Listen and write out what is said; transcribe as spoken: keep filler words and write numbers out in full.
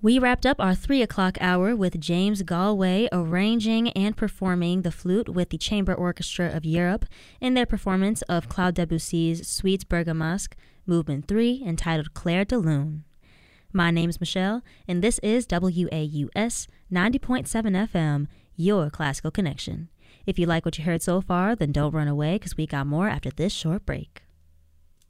We wrapped up our three o'clock hour with James Galway arranging and performing the flute with the Chamber Orchestra of Europe in their performance of Claude Debussy's Suites Bergamasque, Movement three, entitled Clair de Lune. My name's Michelle, and this is W A U S ninety point seven F M, your classical connection. If you like what you heard so far, then don't run away because we got more after this short break.